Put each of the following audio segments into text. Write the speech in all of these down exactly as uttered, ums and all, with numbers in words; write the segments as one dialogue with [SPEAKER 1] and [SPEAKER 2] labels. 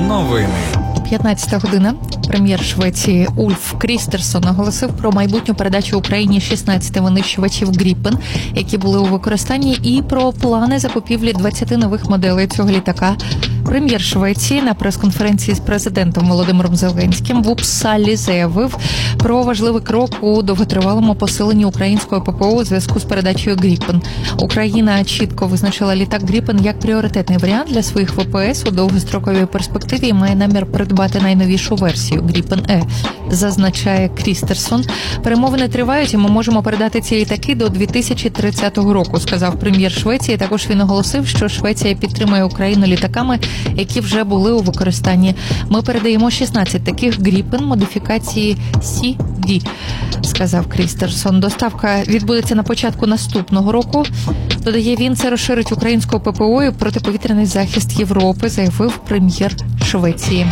[SPEAKER 1] Новини.
[SPEAKER 2] п'ятнадцята година. Прем'єр Швеції Ульф Крістерсон оголосив про майбутню передачу Україні шістнадцяти винищувачів Гріпен, які були у використанні, і про плани закупівлі двадцяти нових моделей цього літака. Прем'єр Швеції на прес-конференції з президентом Володимиром Зеленським в Упсалі заявив про важливий крок у довготривалому посиленні українського ППО у зв'язку з передачею Гріпен. Україна чітко визначила літак Гріпен як пріоритетний варіант для своїх ВПС у довгостроковій перспективі і має намір придбати найновішу версію Гріпен Е, зазначає Крістерсон. Перемовини тривають, і ми можемо передати ці літаки до дві тисячі тридцятого року, сказав прем'єр Швеції. Також він оголосив, що Швеція підтримує Україну літаками, які вже були у використанні. Ми передаємо шістнадцять таких Гріпен модифікації Сі Ді, сказав Крістерсон. Доставка відбудеться на початку наступного року. Додає він, це розширить українську ППО і протиповітряний захист Європи, заявив прем'єр Швеції.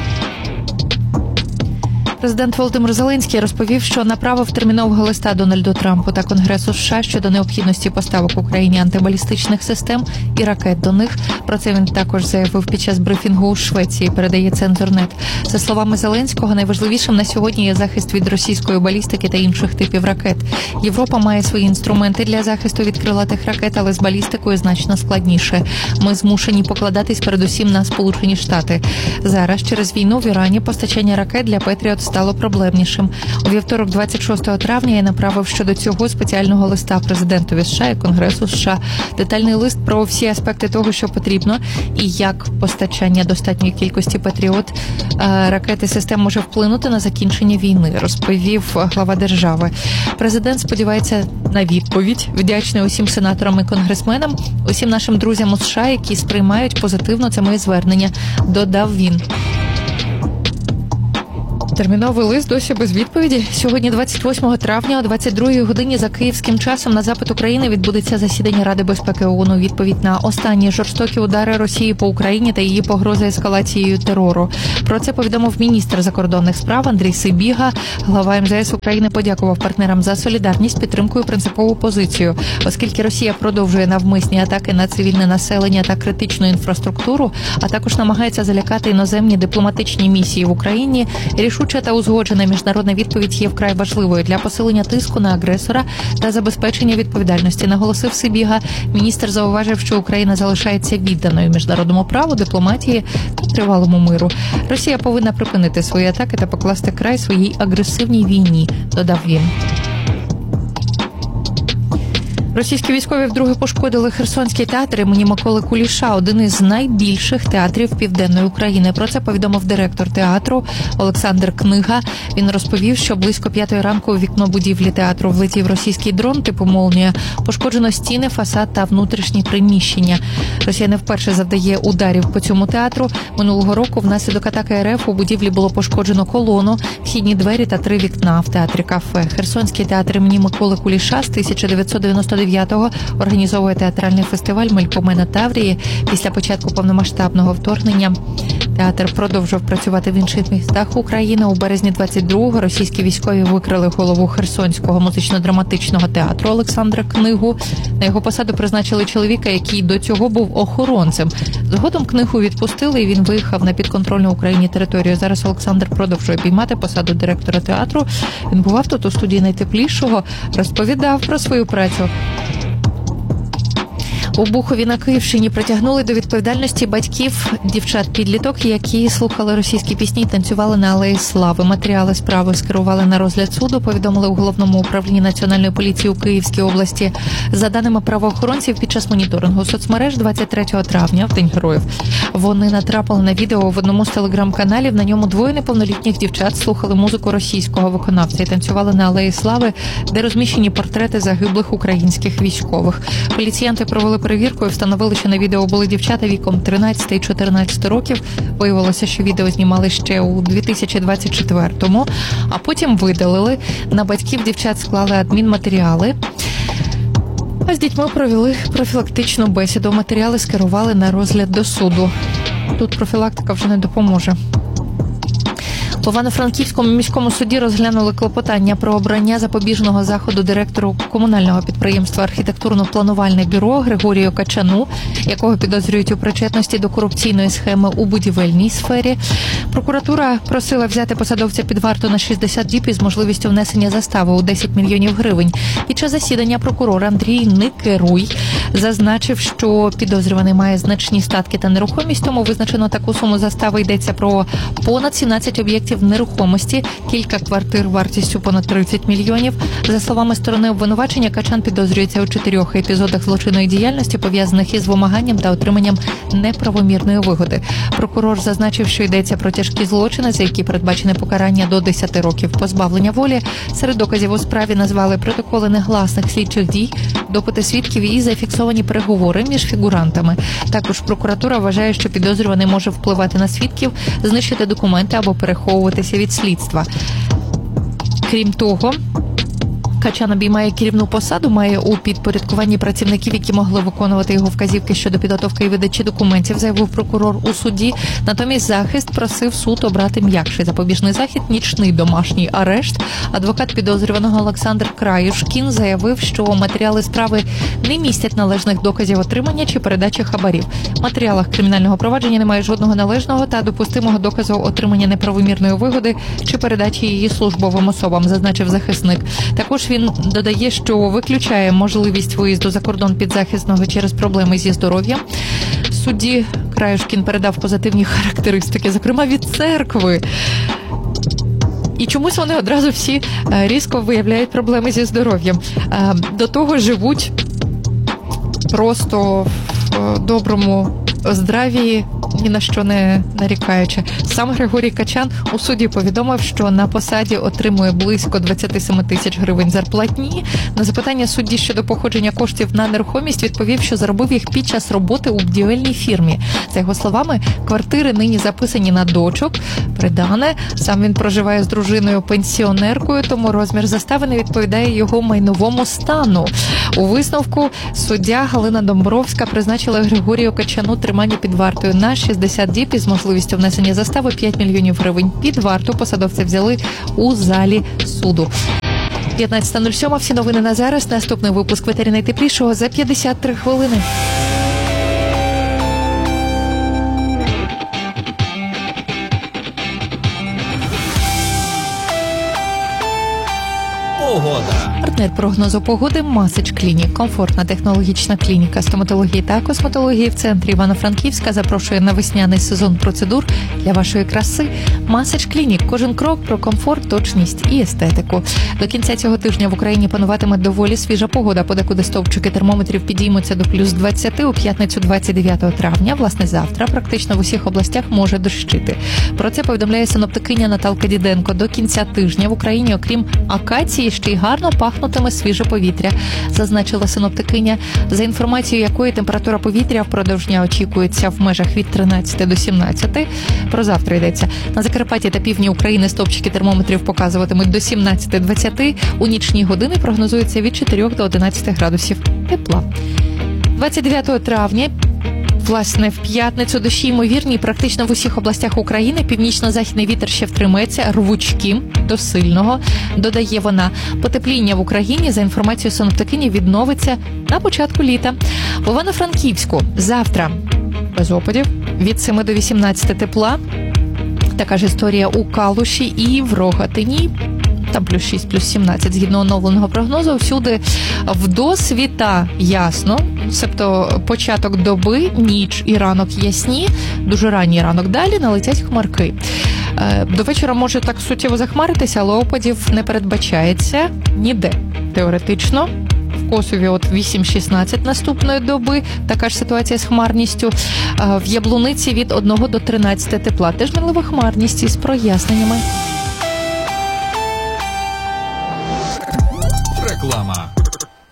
[SPEAKER 2] Президент Володимир Зеленський розповів, що направив термінового листа Дональду Трампу та Конгресу США щодо необхідності поставок Україні антибалістичних систем і ракет до них. Про це він також заявив під час брифінгу у Швеції, передає Цензорнет. За словами Зеленського, найважливішим на сьогодні є захист від російської балістики та інших типів ракет. Європа має свої інструменти для захисту від крилатих ракет, але з балістикою значно складніше. Ми змушені покладатись передусім на Сполучені Штати. Зараз через війну в Ірані постачання ракет для Петріот стало проблемнішим. У вівторок, двадцять шостого травня, я направив щодо цього спеціального листа президентові США і Конгресу США. Детальний лист про всі аспекти того, що потрібно, і як постачання достатньої кількості Петріот ракети систем може вплинути на закінчення війни, розповів глава держави. Президент сподівається на відповідь. Вдячний усім сенаторам і конгресменам, усім нашим друзям у США, які сприймають позитивно це моє звернення, додав він. Терміновий лист досі без відповіді. Сьогодні, двадцять восьмого травня, о двадцять другій годині за київським часом на запит України відбудеться засідання Ради безпеки ООН у відповідь на останні жорстокі удари Росії по Україні та її погрози ескалацією терору. Про це повідомив міністр закордонних справ Андрій Сибіга. Глава ем зе ес України подякував партнерам за солідарність, підтримку і принципову позицію. Оскільки Росія продовжує навмисні атаки на цивільне населення та критичну інфраструктуру, а також намагається залякати іноземні дипломатичні місії в Україні, рішуча та узгоджена міжнародна відповідь є вкрай важливою для посилення тиску на агресора та забезпечення відповідальності, наголосив Сибіга. Міністр зауважив, що Україна залишається відданою міжнародному праву, дипломатії та тривалому миру. Росія повинна припинити свої атаки та покласти край своїй агресивній війні, додав він. Російські військові вдруге пошкодили Херсонський театр імені Миколи Куліша, один із найбільших театрів Південної України. Про це повідомив директор театру Олександр Книга. Він розповів, що близько п'ятої ранку у вікно будівлі театру влетів російський дрон типу «Молнія». Пошкоджено стіни, фасад та внутрішні приміщення. Росія не вперше завдає ударів по цьому театру. Минулого року внаслідок атаки ер еф у будівлі було пошкоджено колону, вхідні двері та три вікна в театрі кафе. Херсонський театр імені Миколи Куліша з тисяча дев'ятсот дев'яносто дев'ятого організовує театральний фестиваль «Мелькоме на Таврії». Після початку повномасштабного вторгнення театр продовжував працювати в інших містах України. У березні двадцять другого російські військові викрили голову Херсонського музично-драматичного театру Олександра Книгу. На його посаду призначили чоловіка, який до цього був охоронцем. Згодом Книгу відпустили, і він виїхав на підконтрольну Україні територію. Зараз Олександр продовжує обіймати посаду директора театру. Він бував тут у студії «Найтеплішого», розповідав про свою працю. У Бухові на Київщині притягнули до відповідальності батьків дівчат-підліток, які слухали російські пісні і танцювали на Алеї Слави. Матеріали справи скерували на розгляд суду, повідомили у Головному управлінні Національної поліції у Київській області. За даними правоохоронців, під час моніторингу соцмереж двадцять третього травня, в День героїв, вони натрапили на відео в одному з телеграм-каналів. На ньому двоє неповнолітніх дівчат слухали музику російського виконавця і танцювали на Алеї Слави, де розміщені портрети загиблих українських військових. Поліціянти провели перевірку і встановили, що на відео були дівчата віком тринадцять і чотирнадцять років. Виявилося, що відео знімали ще у дві тисячі двадцять четвертому, а потім видалили. На батьків дівчат склали адмінматеріали. А з дітьми провели профілактичну бесіду. Матеріали скерували на розгляд до суду. Тут профілактика вже не допоможе. В Івано-Франківському міському суді розглянули клопотання про обрання запобіжного заходу директору комунального підприємства «Архітектурно-планувальне бюро» Григорію Качану, якого підозрюють у причетності до корупційної схеми у будівельній сфері. Прокуратура просила взяти посадовця під варту на шістдесят діб із можливістю внесення застави у десять мільйонів гривень. Під час засідання прокурор Андрій Никеруй зазначив, що підозрюваний має значні статки та нерухомість, тому визначено таку суму застави. Йдеться про понад сімнадцять об'єктів нерухомості, кілька квартир вартістю понад тридцять мільйонів. За словами сторони обвинувачення, Качан підозрюється у чотирьох епізодах злочинної діяльності, пов'язаних із вимаганням та отриманням неправомірної вигоди. Прокурор зазначив, що йдеться про тяжкі злочини, за які передбачене покарання до десяти років позбавлення волі. Серед доказів у справі назвали протоколи негласних слідчих дій, допити свідків і зафіксовані переговори між фігурантами. Також прокуратура вважає, що підозрюваний може впливати на свідків, знищити документи або переховуватися від слідства. Крім того, Качан обіймає керівну посаду, має у підпорядкуванні працівників, які могли виконувати його вказівки щодо підготовки і видачі документів, заявив прокурор у суді. Натомість захист просив суд обрати м'якший запобіжний захід – нічний домашній арешт. Адвокат підозрюваного Олександр Краюшкін заявив, що матеріали справи не містять належних доказів отримання чи передачі хабарів. В матеріалах кримінального провадження немає жодного належного та допустимого доказу отримання неправомірної вигоди чи передачі її службовим особам, зазначив захисник. Також він додає, що виключає можливість виїзду за кордон підзахисного через проблеми зі здоров'ям. Судді Краюшкін передав позитивні характеристики, зокрема від церкви. І чомусь вони одразу всі різко виявляють проблеми зі здоров'ям. До того живуть просто в доброму здравії, ні на що не нарікаючи. Сам Григорій Качан у суді повідомив, що на посаді отримує близько двадцять сім тисяч гривень зарплатні. На запитання судді щодо походження коштів на нерухомість відповів, що заробив їх під час роботи у будівельній фірмі. За його словами, квартири нині записані на дочок, придане. Сам він проживає з дружиною-пенсіонеркою, тому розмір застави не відповідає його майновому стану. У висновку суддя Галина Домбровська призначила Григорію Качану тримання під вартою на шістдесят діб із можливістю внесення застави п'ять мільйонів гривень. Під варту посадовця взяли у залі суду. п'ятнадцята нуль сім. Всі новини на зараз. Наступний випуск «Ветері найтеплішого» за п'ятдесят три хвилини.
[SPEAKER 1] Погода.
[SPEAKER 2] Партнер прогнозу погоди Масич Клінік. Комфортна технологічна клініка стоматології та косметології в центрі Івано-Франківська запрошує на весняний сезон процедур для вашої краси. Масич Клінік. Кожен крок про комфорт, точність і естетику. До кінця цього тижня в Україні пануватиме доволі свіжа погода. Подекуди стовпчики термометрів підіймуться до плюс двадцяти. У п'ятницю двадцять дев'ятого травня, власне завтра, практично в усіх областях може дощити. Про це повідомляє синоптикиня Наталка Діденко. До кінця тижня в Україні, окрім акації, ще й гарно пахнутиме свіже повітря, зазначила синоптикиня, за інформацією якої температура повітря впродовж дня очікується в межах від тринадцяти до сімнадцяти. Про завтра йдеться. На Закарпатті та півдні України стовпчики термометрів показуватимуть до сімнадцяти двадцяти. У нічні години прогнозується від чотирьох до одинадцяти градусів тепла. двадцять дев'ятого травня, власне, в п'ятницю дощі ймовірні практично в усіх областях України. Північно-західний вітер ще втримається рвучким до сильного, додає вона. Потепління в Україні, за інформацією синоптикині, відновиться на початку літа. В Івано-Франківську завтра без опадів, від семи до вісімнадцяти тепла. Така ж історія у Калуші і в Рогатині. Там плюс шість, плюс сімнадцять, згідно оновленого прогнозу. Всюди вдосвіта ясно, себто початок доби, ніч і ранок ясні, дуже ранній ранок далі налетять хмарки. До вечора може так суттєво захмаритися, але опадів не передбачається ніде. Теоретично в Косові от вісім шістнадцять наступної доби, така ж ситуація з хмарністю. В Яблуниці від одного до тринадцяти тепла. Теж мінлива хмарність із проясненнями.
[SPEAKER 1] Реклама.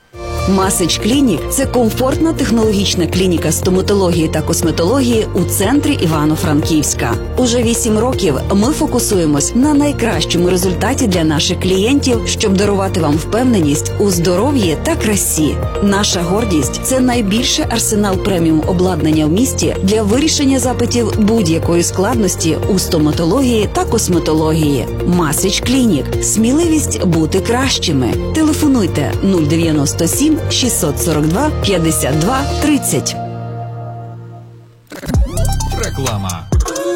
[SPEAKER 1] Масич Клінік – це комфортна технологічна клініка стоматології та косметології у центрі Івано-Франківська. Уже вісім років ми фокусуємось на найкращому результаті для наших клієнтів, щоб дарувати вам впевненість у здоров'ї та красі. Наша гордість – це найбільший арсенал преміум обладнання в місті для вирішення запитів будь-якої складності у стоматології та косметології. Масич Клінік. Сміливість бути кращими. Телефонуйте нуль дев'яносто сім шістсот сорок два п'ятдесят два тридцять.
[SPEAKER 3] Реклама.